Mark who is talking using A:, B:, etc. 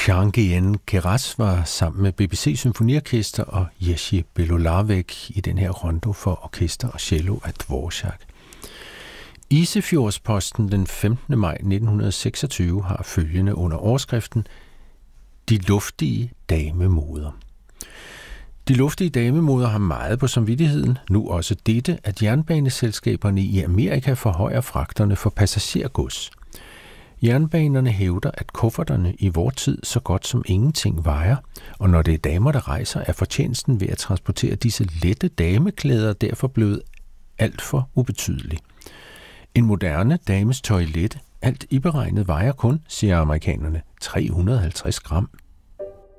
A: Jean-Guyen Queyras var sammen med BBC Symfoniorkester og Jerzy Belohlavek i den her rondo for orkester og cello af Dvorak. Isefjordsposten den 15. maj 1926 har følgende under overskriften De luftige damemoder. De luftige damemoder har meget på samvittigheden, nu også dette, at jernbaneselskaberne i Amerika forhøjer fragterne for passagergods. Jernbanerne hævder, at kufferterne i vor tid så godt som ingenting vejer, og når det er damer, der rejser, er fortjenesten ved at transportere disse lette dameklæder derfor blevet alt for ubetydelig. En moderne dames toilet, alt iberegnet, vejer kun, siger amerikanerne, 350 gram.